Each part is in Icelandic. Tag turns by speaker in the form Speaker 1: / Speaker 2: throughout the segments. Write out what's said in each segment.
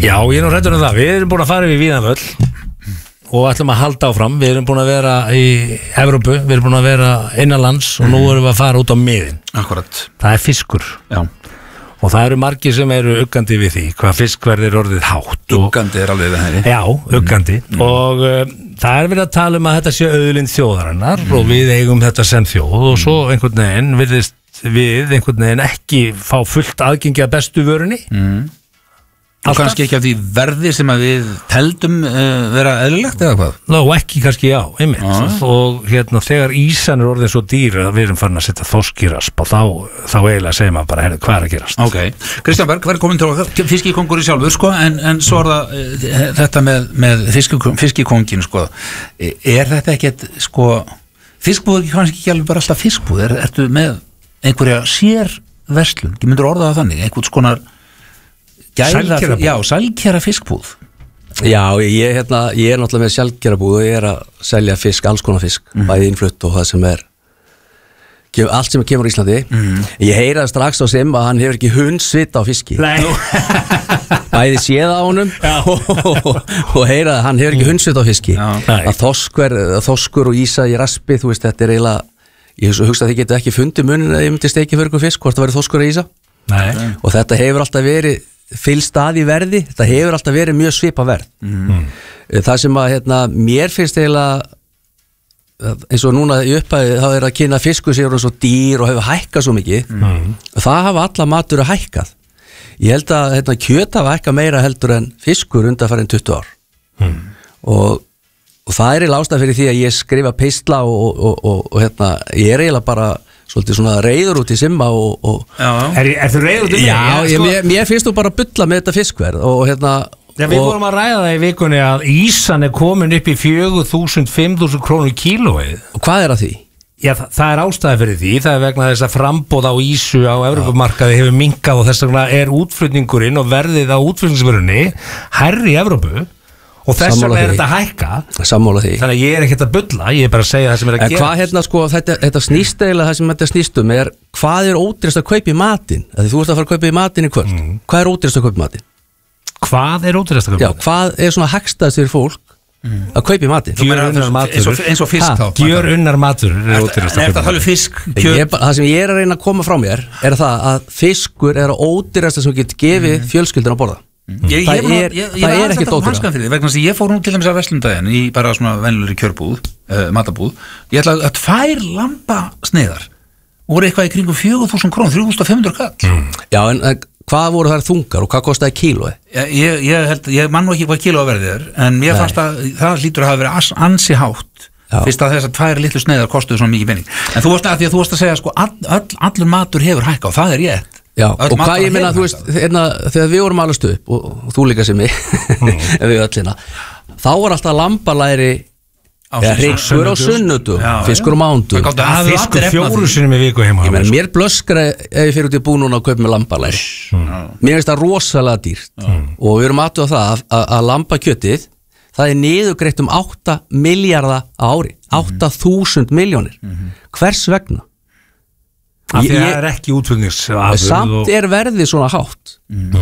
Speaker 1: Já, ég nú hræddur það, við erum búin að fara við Víðanvöll og ætlum að halda áfram, við erum búin að vera í Evrópu, við erum búin að vera innanlands og nú erum við að fara út á miðin.
Speaker 2: Akkurat.
Speaker 1: Það fiskur.
Speaker 2: Já.
Speaker 1: Og það eru margir sem eru uggandi við því, hvað fiskverð orðið hátt.
Speaker 2: Uggandi alveg við henni.
Speaker 1: Já, uggandi. Og það verið að tala að þetta sé auðlind þjóðarinnar og við eigum þetta sem þjóð og svo einhvern veginn virðist við einhvern veginn ekki fá fullt aðgengi að bestu vörunni.
Speaker 2: Og kannski ekki af því verði sem að við teldum vera eðlilegt eða hvað?
Speaker 1: Ná, ekki kannski einmitt. Og þegar ísan orðin svo dýr að við erum farin að setja þorskirasp og þá eiginlega segir maður bara, hvað er að gerast?
Speaker 2: Ok, Kristján Berg, hvað er komin til okkar? Fiskikóngur í sjálfur, sko, en svo er það þetta með fiskikóngin, sko. Er þetta ekkert, sko, fiskbúð er kannski ekki alveg bara alltaf fiskbúð, ertu með einhverja sérverslun, ég myndur orða það þannig, einhvern skonar sælkera fiskbúð.
Speaker 3: Já, ég er náttúrulega með sælkerabúð og ég er að selja fisk, alls konar fisk, bæði innflutt og það sem er allt sem kemur í Íslandi. Ég heyraði strax á Sim að hann hefur ekki hundsvit á fiski. Bæði séð á honum og heyraði að hann hefur ekki hundsvit á fiski. Að þoskur og ísa í raspi, þú veist, þetta er eiginlega, ég hugsa að þið getur ekki fundið munin að ég myndi steikja fyrir ykkur fisk, hvort það verið þoskur og ísa. Og þetta hefur alltaf verið fylgst að í verði, þetta hefur alltaf verið mjög svipa verð. Það sem að mér finnst eiginlega eins og núna í upphæði þá er að kynna fiskur sér og svo dýr og hefur hækkað svo mikið það hafa alla matur að hækkað. Ég held að kjöt hafa hækkað meira heldur en fiskur undanfarin 20 ár og það er eiginlega ástæða fyrir því að ég skrifa pistla og ég er eiginlega bara svolítið svona reiður út í Simma
Speaker 1: Er þú reiður út í mig?
Speaker 3: Já, mér finnst þú bara að bulla með þetta fiskverð og
Speaker 1: Já, við vorum að ræða það í vikunni að ísan er komin upp í 4.000-5.000 krónur kílóið.
Speaker 3: Og hvað er að því?
Speaker 1: Já, það er ástæða fyrir því, það er vegna þess að frambóð á ísu á Evrópumarkaði hefur minnkað og þess vegna er útflutningurinn og verðið á útflutningsvörunni hærri í Evrópu og þess vegna er þetta hækka.
Speaker 3: Sammála því.
Speaker 1: Þannig að ég er ekkert að bulla, ég er bara að segja það sem er að gera.
Speaker 3: En hvað sko, þetta snýst eiginlega það sem þetta snýst er hvað er ódýrast að kaupa í matinn? Þú ert að fara að kaupa í matinn í kvöld. Hvað er ódýrast að kaupa í matinn?
Speaker 1: Hvað er ódýrast að kaupa?
Speaker 3: Já, hvað er svona hagstæðast fyrir fólk að kaupa í matinn?
Speaker 1: Gjörunnar matur.
Speaker 2: Eins og fisk þá.
Speaker 1: Gjörunnar matur er ódýrast að kaupa.
Speaker 2: Er það alveg fisk?
Speaker 3: Það sem ég er að reyna að koma frá mér er það að fiskur er ódýrast sem getur gefið fjölskylduna að borða. Það er ekkert ótrúlega
Speaker 2: vegna þess að ég fór nú til dæmis að verslundaginn í bara svona venjulegri kjörbúð matabúð, ég ætla að 2 lambasneiðar voru eitthvað í kringum 4.000 krónur, 3.500 kall.
Speaker 3: Já, en hvað voru þær þungar og hvað kostaði kílói?
Speaker 2: Ég man nú ekki hvað kílói verðið er en mér fannst að það hlýtur að hafa verið ansi hátt fyrst að þess að 2 litlu sneiðar kostuðu svona mikið pening. En þú varst að segja sko allur matur hefur hækkað og það er rétt.
Speaker 3: Já, og hvað ég minna, þú veist, þegar við vorum alveg upp og þú líka sem mig við öllina, þá var alltaf lambalæri hryggur á sunnudum, fiskur á mándum
Speaker 1: fiskur 4 sinnum í viku heima.
Speaker 3: Ég meina, mér blöskra ef ég fyrir út í búin núna að kaupa með lambalæri mér finnst það rosalega dýrt og við erum aðtöða það að lambakjötið það er niðurgreitt 8 milljarða á ári 8.000 milljónir hvers vegna?
Speaker 1: Það er ekki útflutningsafurð
Speaker 3: samt er verðið svona hátt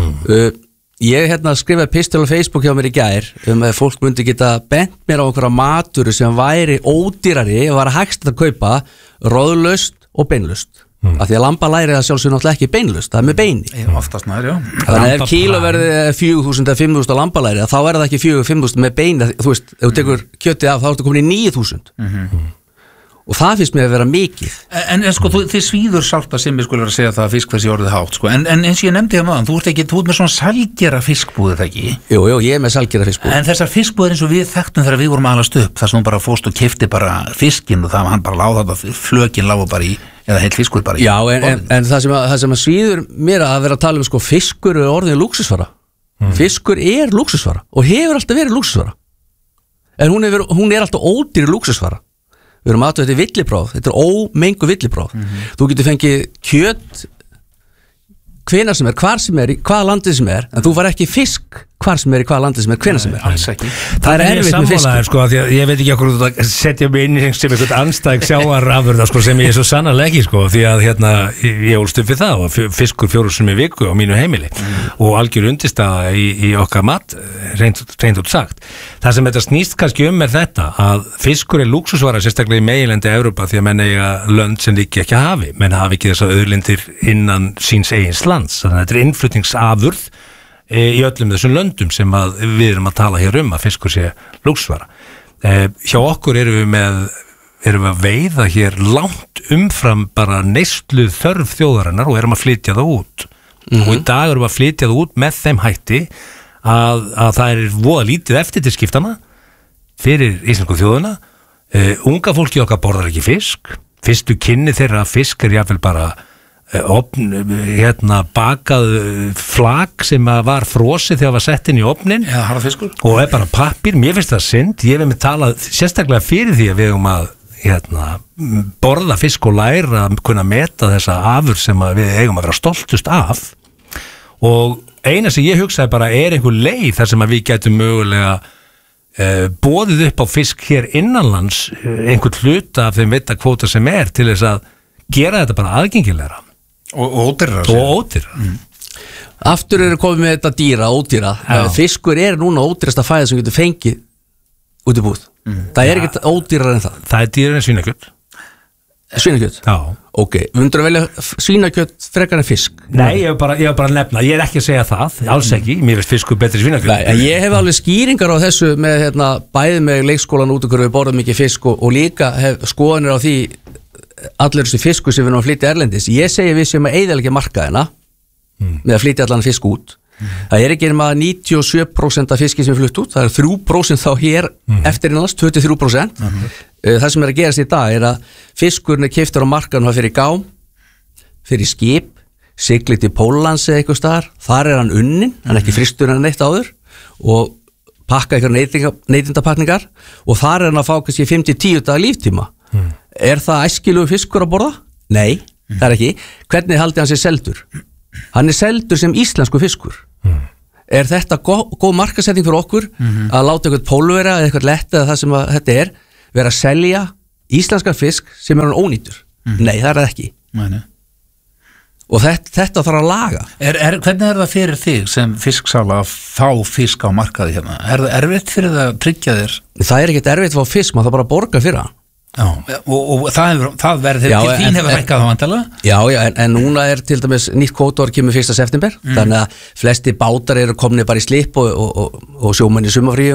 Speaker 3: ég skrifaði pistil á Facebook hjá mér í gær að fólk myndi geta bent mér á einhverja maturu sem væri ódýrari og var að hægst að kaupa róðlaust og beinlaust af því að lambalæri það sjálfsögur náttúrulega ekki beinlaust það er með beini
Speaker 2: oftast nær, já.
Speaker 3: Þannig að ef kílóverðið er 4.000 eða 5.000 á lambalæri þá er það ekki 4.000-5.000 með beini þú veist, ef þú tekur kjötið af þá ertu komin í 9.000 og það finnst mér að vera mikið
Speaker 2: en sko, þið svíður sárt að Simmi skulle vera að segja það að fiskverð sé orðið hátt sko. en eins og ég nefndi það maður, þú ert með svona sælgera fiskbúð það ekki?
Speaker 3: Jú, ég er með sælgera fiskbúð
Speaker 2: en þessar fiskbúðir eins og við þekktum þegar við vorum alast upp þar sem hún bara fórst og keypti bara fiskinn og það hann bara láð þetta, flökin lág bara í eða heill fiskur bara í
Speaker 3: Já, en það sem að svíður mér að vera að tala sko, fiskur er orðið lúxusvara fiskur er lúxusvara og hefur alltaf verið lúxusvara en hún er alltaf ódýr lúxusvara. Við erum aðtöð, þetta er villipróf, þetta er ómengu villipróf. Þú getur fengið kjöt hvenær sem er, hvar sem er, í hvaða landið sem er, en þú fær ekki fisk hvar sem er, í hvaða landið sem er, hvenær sem er.
Speaker 2: Alls ekki.
Speaker 3: Það er erfitt með fisk.
Speaker 1: Sko, því að ég veit ekki okkur að setja mig inn í sem einhvern anstæðing sjávarafurða sko, sem ég er svo sannarlega ekki sko, því að ég ólst upp við það og fiskur 4 sinnum í viku á mínu heimili og algjör undirstaða í okkar mat, reynd út sagt. Það sem þetta snýst kannski er þetta að fiskur er lúxusvara sérstaklega í meginlendi Evrópa því að menn eiga lönd sem líka ekki hafi, menn hafi ekki þessar auðlindir innan síns eigins lands, þannig að þetta er innflutningsafurð í öllum þessum löndum sem við erum að tala hér að fiskur sé lúxusvara. Hjá okkur erum við að veiða hér langt umfram bara neyslu þörf þjóðarinnar og erum að flytja það út og í dag erum við að flytja það út með þeim hætti að það er voða lítið eftir til skiptana fyrir íslensku þjóðuna. Unga fólki okkar borðar ekki fisk, fyrstu kynni þeirra fisk jafnvel bara bakað flak sem var frosið þegar var sett inn í ofnin og bara pappír. Mér finnst það synd, ég hef með talað sérstaklega fyrir því að við eigum að borða fisk og læra að kunna meta þessa afur sem við eigum að vera stoltust af og eina sem ég hugsaði bara einhver leið þar sem að við gætum mögulega boðið upp á fisk hér innanlands einhvern hluta af þeim kvóta sem til þess að gera þetta bara aðgengilegra
Speaker 2: og ódýrara
Speaker 3: Aftur eru komið með þetta ódýra fiskur núna ódýrasta fæða sem getur fengið út í búð það ekkert ódýrar en það
Speaker 1: er dýrar en svínakjöt
Speaker 3: Já, ok, myndur að velja svínakjöt frekar en fisk?
Speaker 1: Nei, ég var bara að nefna, ég ekki að segja það alls ekki, mér finnst fiskur betri svínakjöt
Speaker 3: Ég hef alveg skýringar á þessu með bæði með leikskólan út okkur við borðum mikið fisk og líka hef skoðanir á því allir þessi fiskur sem við erum að flytja erlendis ég segi við sem að eyðileggja markaðina með að flytja allan fisk út það ekki nema 97% af fiski sem er flutt út, það 3% þá hér eftir innanlands, 23% það sem að gerast í dag að fiskurinn keyptur á markaðinu það fyrir gám, fyrir skip sigli til Póllands eða eitthvað staðar þar hann unnin, hann ekki fristur en neitt áður og pakka eitthvað neytindapakningar og þar hann að fá kannski 5-10 daga líftíma það æskilugur fiskur að borða? Nei, það ekki hvernig haldi hann sér seldur? Hann seldur sem íslensku fiskur þetta góð markasetning fyrir okkur að láta eitthvað pólvera eða eitthvað lett eða það sem þetta vera að selja íslenskan fisk sem hann ónýtur Nei, það það ekki og þetta þarf að laga
Speaker 2: Hvernig það fyrir þig sem fisksala að fá fisk á markaði hérna? Það erfitt fyrir það að tryggja þér?
Speaker 3: Það ekkert erfitt að fá fisk, maður það bara að borga fyrir hann
Speaker 2: Já, og það verður til þín hefur hækkað á vandalega
Speaker 3: Já, en núna til dæmis nýtt kvótaár kemur 1. september þannig að flesti bátar eru komni bara í slip og sjómenn í sumarfríum